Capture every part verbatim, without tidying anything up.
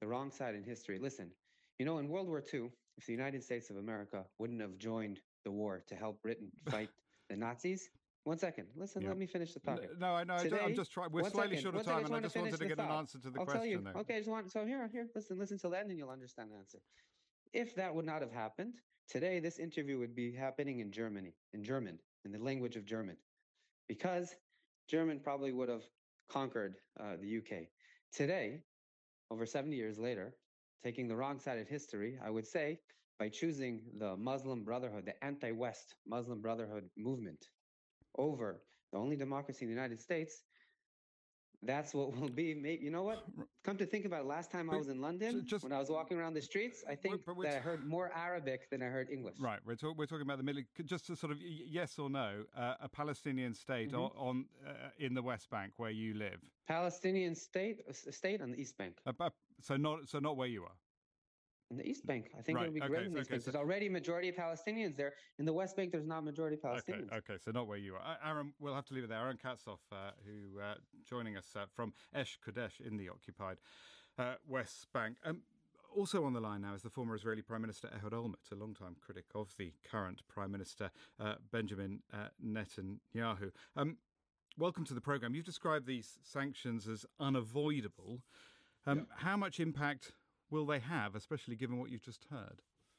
the wrong side in history. Listen, you know, in World War Two, if the United States of America wouldn't have joined the war to help Britain fight the Nazis, one second, listen, Yeah. let me finish the talking. No, I know. I Today, I'm just trying. We're one slightly second, short one of second, time, and I wanna just wanted finish to the get an thought. answer to the I'll tell you. question there. Okay, I just want, so here, here, listen, listen till the end and you'll understand the answer. If that would not have happened, today this interview would be happening in Germany, in German, in the language of German, because German probably would have conquered uh, the U K. Today, over seventy years later, taking the wrong side of history, I would say, by choosing the Muslim Brotherhood, the anti-West Muslim Brotherhood movement over the only democracy in the United States, that's what will be. Maybe, you know what? Come to think about it, last time I was in London, just, when I was walking around the streets, I think that I heard more Arabic than I heard English. Right. We're, talk, we're talking about the Middle. Just to sort of yes or no, uh, a Palestinian state mm-hmm. on uh, in the West Bank where you live. Palestinian state, a state on the East Bank. Uh, so not so not where you are. In the East Bank. I think right. it would be okay. great in the East okay. Bank. So, there's already a majority of Palestinians there. In the West Bank, there's not a majority of Palestinians. Okay, okay. So not where you are. Aaron, we'll have to leave it there. Aaron Katzoff, uh, who uh, joining us uh, from Esh Kodesh in the occupied uh, West Bank. Um, also on the line now is the former Israeli Prime Minister Ehud Olmert, a long-time critic of the current Prime Minister uh, Benjamin uh, Netanyahu. Um, welcome to the programme. You've described these sanctions as unavoidable. Um, yeah. How much impact will they have, especially given what you've just heard?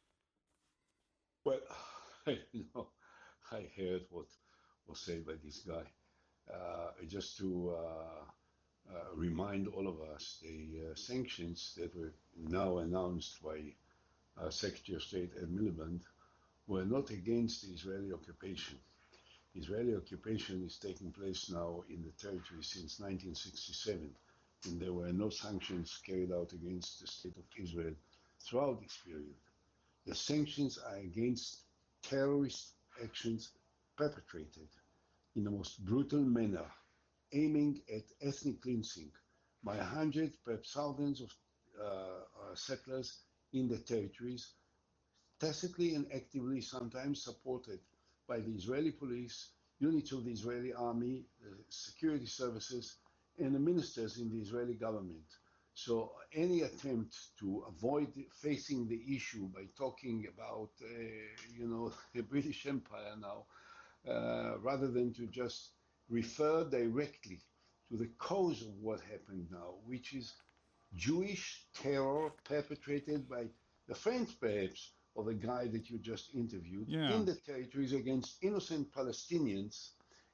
Well, you know, I heard what was said by this guy. Uh, just to uh, uh, remind all of us, the uh, sanctions that were now announced by uh, Secretary of State Ed Miliband were not against the Israeli occupation. Israeli occupation is taking place now in the territory since nineteen sixty-seven, and there were no sanctions carried out against the State of Israel throughout this period. The sanctions are against terrorist actions perpetrated in the most brutal manner, aiming at ethnic cleansing by hundreds, perhaps thousands of uh, uh, settlers in the territories, tacitly and actively sometimes supported by the Israeli police, units of the Israeli army, the security services, and the ministers in the Israeli government. So any attempt to avoid facing the issue by talking about, uh, you know, the British Empire now, uh, rather than to just refer directly to the cause of what happened now, which is Jewish terror perpetrated by the friends, perhaps, of the guy that you just interviewed yeah. in the territories against innocent Palestinians,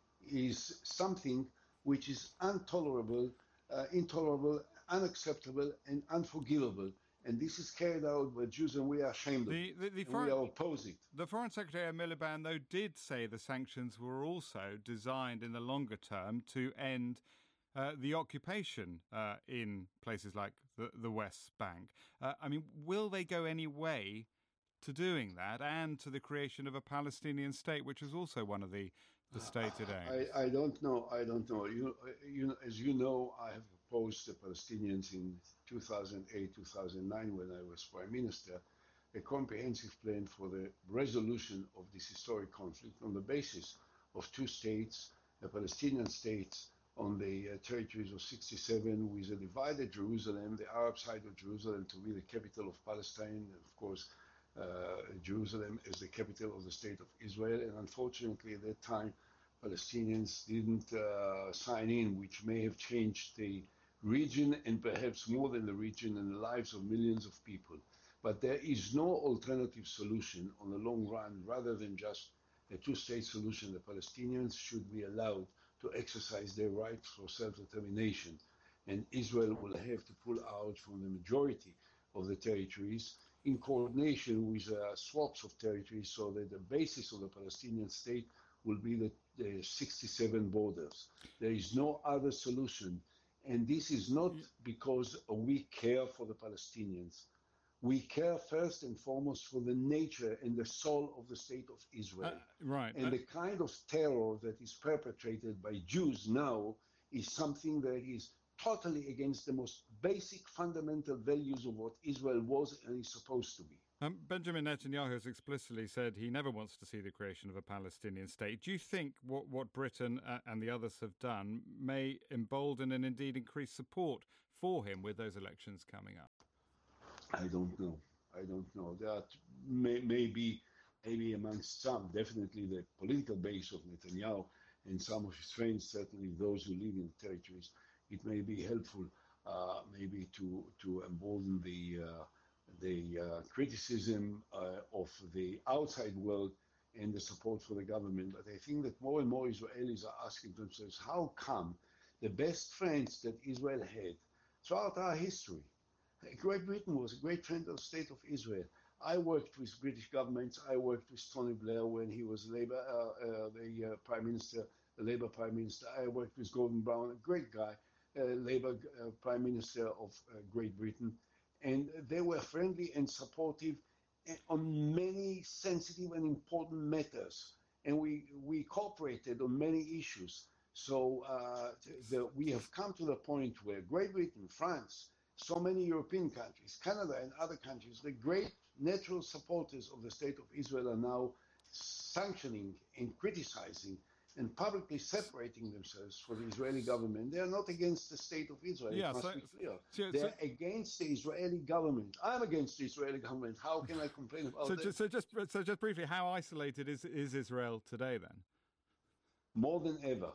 is something which is intolerable, uh, intolerable, unacceptable, and unforgivable. And this is carried out by Jews, and we are ashamed of the, it. The, the and foreign, we are opposing. The Foreign Secretary Miliband, though, did say the sanctions were also designed in the longer term to end uh, the occupation uh, in places like the, the West Bank. Uh, I mean, will they go any way to doing that and to the creation of a Palestinian state, which is also one of the, the stated aims? I, I don't know. I don't know. You, you, as you know, I have opposed the Palestinians in two thousand eight, two thousand nine, when I was Prime Minister, a comprehensive plan for the resolution of this historic conflict on the basis of two states, the Palestinian states on the uh, territories of sixty-seven, with a divided Jerusalem, the Arab side of Jerusalem to be the capital of Palestine, and of course, uh, Jerusalem as the capital of the state of Israel. And unfortunately, at that time, Palestinians didn't uh, sign in, which may have changed the region and perhaps more than the region and the lives of millions of people. But there is no alternative solution on the long run rather than just a two-state solution. The Palestinians should be allowed to exercise their right for self-determination, and Israel will have to pull out from the majority of the territories in coordination with uh, swaps of territories, so that the basis of the Palestinian state will be the, the sixty-seven borders. There is no other solution. And this is not because we care for the Palestinians. We care first and foremost for the nature and the soul of the state of Israel. Uh, right. And uh, the kind of terror that is perpetrated by Jews now is something that is totally against the most basic fundamental values of what Israel was and is supposed to be. Um, Benjamin Netanyahu has explicitly said he never wants to see the creation of a Palestinian state. Do you think what, what Britain uh, and the others have done may embolden and indeed increase support for him with those elections coming up? I don't know. I don't know. There are may, maybe maybe amongst some, definitely the political base of Netanyahu and some of his friends, certainly those who live in the territories, it may be helpful uh, maybe to to embolden the uh, the uh, criticism uh, of the outside world and the support for the government. But I think that more and more Israelis are asking themselves, how come the best friends that Israel had throughout our history, Great Britain was a great friend of the State of Israel. I worked with British governments. I worked with Tony Blair when he was Labour, uh, uh, the uh, Prime Minister, the Labour Prime Minister. I worked with Gordon Brown, a great guy, uh, Labour uh, Prime Minister of uh, Great Britain. And they were friendly and supportive on many sensitive and important matters. And we, we cooperated on many issues. So uh, the, we have come to the point where Great Britain, France, so many European countries, Canada and other countries, the great natural supporters of the State of Israel are now sanctioning and criticizing and publicly separating themselves from the Israeli government. They are not against the State of Israel, Yeah, it must so, be clear. So, They're so, against the Israeli government. I'm against the Israeli government. How can I complain about so, that? just, so just so just briefly, how isolated is is Israel today then? More than ever.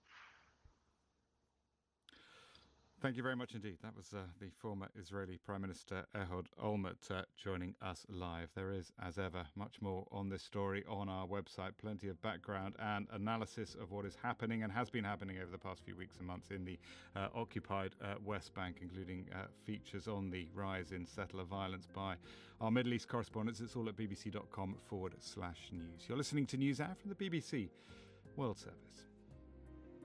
Thank you very much indeed. That was uh, the former Israeli Prime Minister Ehud Olmert uh, joining us live. There is, as ever, much more on this story on our website. Plenty of background and analysis of what is happening and has been happening over the past few weeks and months in the uh, occupied uh, West Bank, including uh, features on the rise in settler violence by our Middle East correspondents. It's all at bbc.com forward slash news. You're listening to NewsHour from the B B C World Service.